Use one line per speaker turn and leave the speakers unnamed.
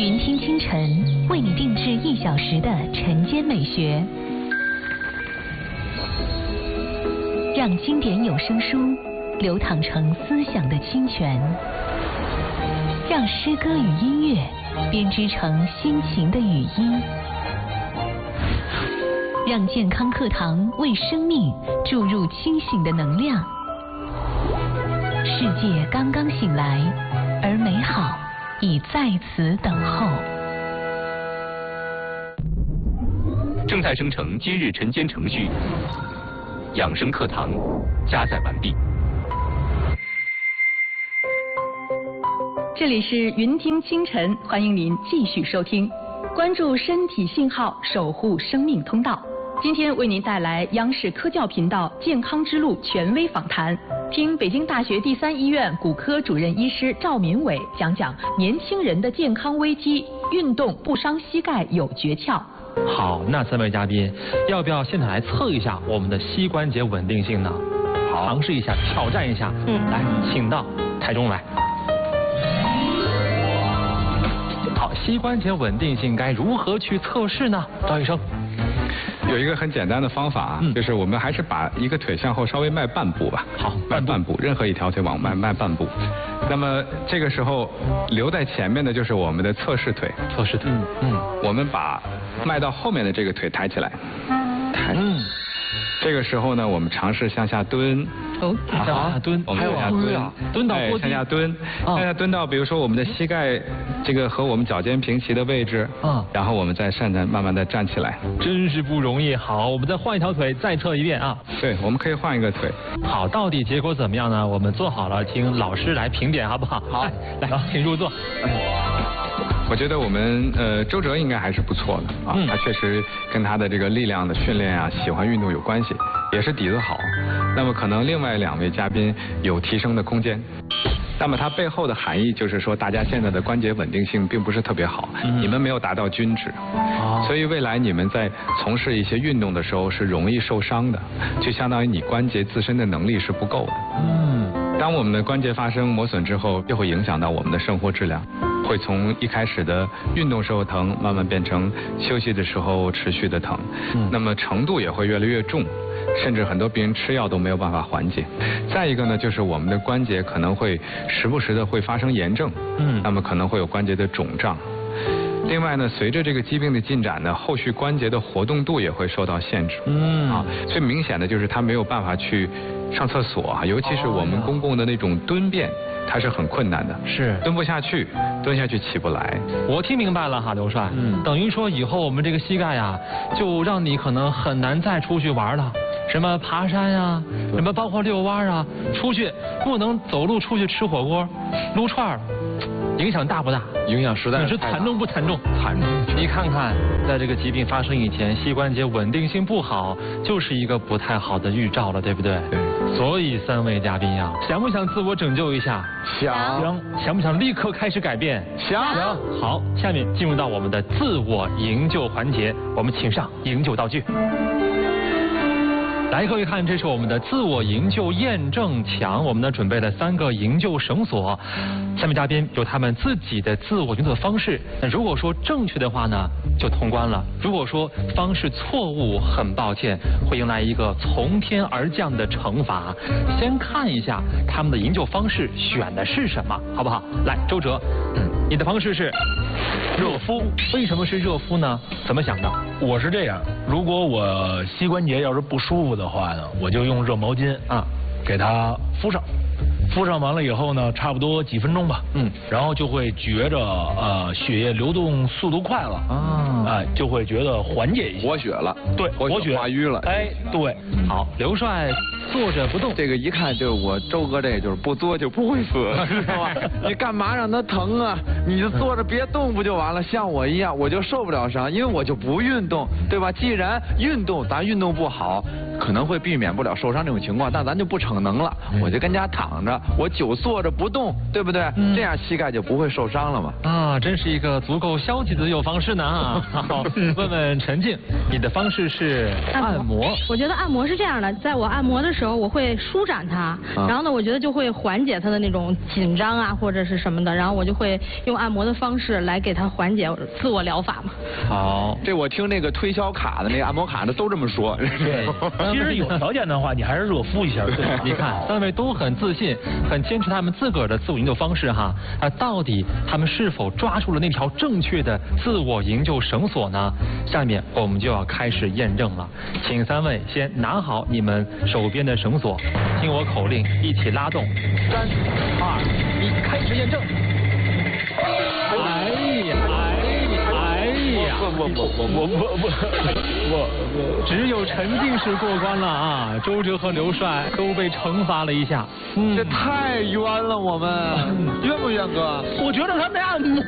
云听清晨为你定制1小时的晨间美学，让经典有声书流淌成思想的清泉，让诗歌与音乐编织成心情的语音，让健康课堂为生命注入清醒的能量。世界刚刚醒来，而美好已在此等候。
正在生成今日晨间程序，养生课堂加载完毕。
这里是云听清晨，欢迎您继续收听，关注身体信号，守护生命通道。今天为您带来央视科教频道健康之路权威访谈，听北京大学第3医院骨科主任医师赵民伟讲讲年轻人的健康危机，运动不伤膝盖有诀窍。
好，那3位嘉宾，要不要现在来测一下我们的膝关节稳定性呢？好，尝试一下，挑战一下。来，请到台中来。好，膝关节稳定性该如何去测试呢？赵医生。
有一个很简单的方法就是我们还是把一个腿向后稍微迈半步吧。好，迈半步，任何一条腿往外迈半步。那么这个时候留在前面的就是我们的侧式腿。
侧式腿。
我们把迈到后面的这个腿抬起来。这个时候呢，我们尝试向下蹲。
向下蹲，
我们向下蹲，
蹲到
向下蹲，向下蹲到比如说我们的膝盖这个和我们脚尖平齐的位置，然后我们再慢慢的站起来。
真是不容易。好，我们再换一条腿，再测一遍啊。
对，我们可以换一个腿。
好，到底结果怎么样呢？我们做好了，听老师来评点，好不好？好，来，请入座。
我觉得我们周哲应该还是不错的啊，他确实跟他的这个力量的训练啊，喜欢运动有关系，也是底子好。那么可能另外2位嘉宾有提升的空间。那么它背后的含义就是说，大家现在的关节稳定性并不是特别好，你们没有达到均值，所以未来你们在从事一些运动的时候是容易受伤的，就相当于你关节自身的能力是不够的。当我们的关节发生磨损之后，就会影响到我们的生活质量，会从一开始的运动时候疼，慢慢变成休息的时候持续的疼，那么程度也会越来越重，甚至很多病人吃药都没有办法缓解。再一个呢，就是我们的关节可能会时不时的会发生炎症，那么可能会有关节的肿胀。另外呢，随着这个疾病的进展呢，后续关节的活动度也会受到限制。最明显的就是他没有办法去上厕所，尤其是我们公共的那种蹲便，它是很困难的，是蹲不下去，蹲下去起不来。
我听明白了哈，刘帅，等于说以后我们这个膝盖呀，就让你可能很难再出去玩了，什么爬山呀，什么包括遛弯啊，出去不能走路出去吃火锅、撸串，影响大不大？
影响实在是
你是惨重不惨重？
惨重。
你看看，在这个疾病发生以前，膝关节稳定性不好，就是一个不太好的预兆了，对不对？对。所以3位嘉宾呀，想不想自我拯救一下？想不想立刻开始改变？想。好，下面进入到我们的自我营救环节，我们请上营救道具。来，各位看，这是我们的自我营救验证墙，我们呢准备了3个营救绳索，3位嘉宾有他们自己的自我营救的方式。那如果说正确的话呢，就通关了；如果说方式错误，很抱歉，会迎来一个从天而降的惩罚。先看一下他们的营救方式选的是什么，好不好？来，周哲，你的方式是热敷，为什么是热敷呢？怎么想的？
我是这样，如果我膝关节要是不舒服的话呢，我就用热毛巾给它敷上。敷上完了以后呢，差不多几分钟吧，然后就会觉着血液流动速度快了，就会觉得缓解一些，
活血了，
对，活血
化瘀了，
哎，对，
好，刘帅坐着不动，
这个一看就是我周哥，这就是不作就不会死，知道吧？你干嘛让他疼啊？你就坐着别动不就完了？像我一样，我就受不了伤，因为我就不运动，对吧？既然运动，咱运动不好，可能会避免不了受伤这种情况，但咱就不逞能了，我就跟家躺着。我久坐着不动，对不对？这样膝盖就不会受伤了嘛。
啊，真是一个足够消极的有方式呢啊！好，问问陈静，你的方式是按摩。
我觉得按摩是这样的，在我按摩的的时候，我会舒展它，然后呢，我觉得就会缓解它的那种紧张啊或者是什么的，然后我就会用按摩的方式来给它缓解自我疗法嘛。
好，这我听那个推销卡的那个按摩卡的都这么说。
对，其实有条件的话，你还是热敷一下。对，
你看3位都很自信，很坚持他们自个儿的自我营救方式哈。到底他们是否抓住了那条正确的自我营救绳索呢？下面我们就要开始验证了，请3位先拿好你们手边的绳索，听我口令，一起拉动，3、2、1，开始验证。只有沉浸式过关了啊！周哲和刘帅都被惩罚了一下，
这太冤了，我们冤不冤哥？
我觉得他们按摩